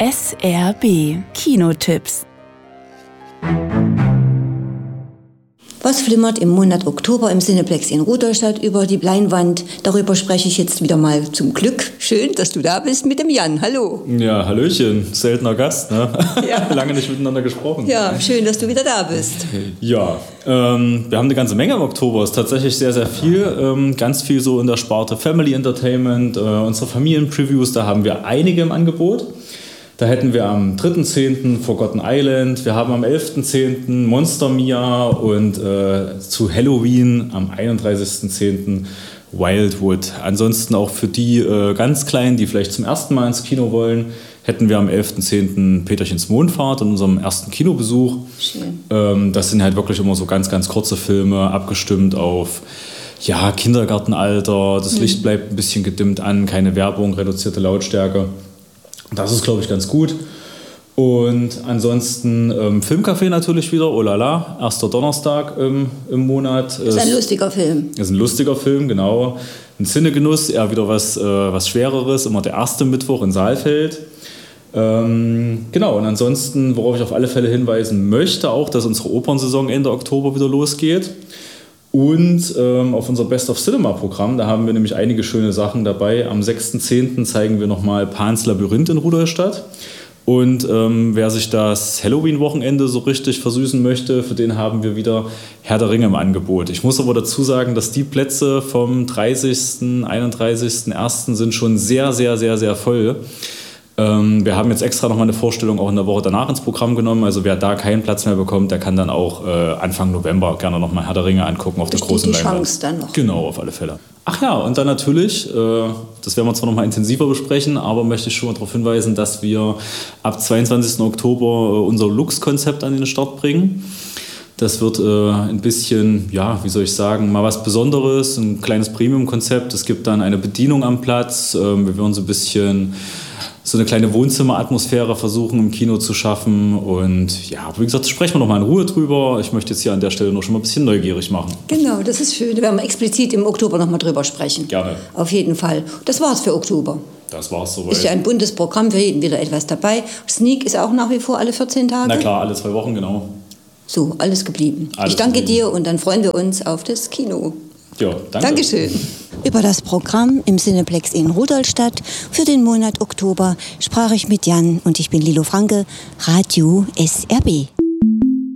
SRB Kinotipps. Was flimmert im Monat Oktober im Cineplex in Rudolstadt über die Leinwand? Darüber spreche ich jetzt wieder mal zum Glück. Schön, dass du da bist mit dem Jan. Hallo. Ja, hallöchen. Seltener Gast, ne? Ja. Lange nicht miteinander gesprochen. Ja, schön, dass du wieder da bist. Ja, wir haben eine ganze Menge im Oktober. Es ist tatsächlich sehr, sehr viel. Ganz viel so in der Sparte Family Entertainment, unsere Familienpreviews, da haben wir einige im Angebot. Da hätten wir am 3.10. Forgotten Island, wir haben am 11.10. Monster Mia und zu Halloween am 31.10. Wildwood. Ansonsten auch für die ganz Kleinen, die vielleicht zum ersten Mal ins Kino wollen, hätten wir am 11.10. Peterchens Mondfahrt in unserem ersten Kinobesuch. Schön. Das sind halt wirklich immer so ganz, ganz kurze Filme, abgestimmt auf Kindergartenalter, das Licht bleibt ein bisschen gedimmt an, keine Werbung, reduzierte Lautstärke. Das ist, glaube ich, ganz gut. Und ansonsten Filmcafé natürlich wieder, oh la la, erster Donnerstag im Monat. Das ist ein lustiger Film. Das ist ein lustiger Film, genau. Ein Cinegenuss, eher wieder was Schwereres, immer der erste Mittwoch in Saalfeld. Genau, und ansonsten, worauf ich auf alle Fälle hinweisen möchte, auch, dass unsere Opernsaison Ende Oktober wieder losgeht. Und auf unser Best of Cinema Programm, da haben wir nämlich einige schöne Sachen dabei. Am 6.10. zeigen wir nochmal Pans Labyrinth in Rudolstadt. Und wer sich das Halloween-Wochenende so richtig versüßen möchte, für den haben wir wieder Herr der Ringe im Angebot. Ich muss aber dazu sagen, dass die Plätze vom 30., 31.01. sind schon sehr, sehr, sehr, sehr voll. Wir haben jetzt extra nochmal eine Vorstellung auch in der Woche danach ins Programm genommen. Also wer da keinen Platz mehr bekommt, der kann dann auch Anfang November gerne nochmal Herr der Ringe angucken auf der großen Leinwand. Chance dann noch. Genau, auf alle Fälle. Ach ja, und dann natürlich, das werden wir zwar nochmal intensiver besprechen, aber möchte ich schon mal darauf hinweisen, dass wir ab 22. Oktober unser Lux-Konzept an den Start bringen. Das wird ein bisschen, mal was Besonderes, ein kleines Premium-Konzept. Es gibt dann eine Bedienung am Platz. Wir werden so ein bisschen so eine kleine Wohnzimmeratmosphäre versuchen im Kino zu schaffen. Und ja, wie gesagt, sprechen wir noch mal in Ruhe drüber. Ich möchte jetzt hier an der Stelle noch schon mal ein bisschen neugierig machen. Genau, das ist schön. Da werden wir explizit im Oktober noch mal drüber sprechen. Gerne. Auf jeden Fall. Das war's für Oktober. Das war's soweit. Ist ja ein buntes Programm, für jeden wieder etwas dabei. Sneak ist auch nach wie vor alle 14 Tage? Na klar, alle 2 Wochen, genau. So, alles geblieben. Ich danke dir und dann freuen wir uns auf das Kino. Ja, danke. Dankeschön. Über das Programm im Cineplex in Rudolstadt für den Monat Oktober sprach ich mit Jan und ich bin Lilo Franke, Radio SRB.